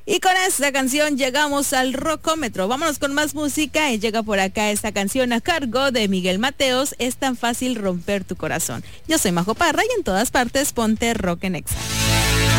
Y con esta canción llegamos al Rocómetro. Vámonos con más música y llega por acá esta canción a cargo de Miguel Mateos, Es tan fácil romper tu corazón. Yo soy Majo Parra y en todas partes ponte Rock en Exa.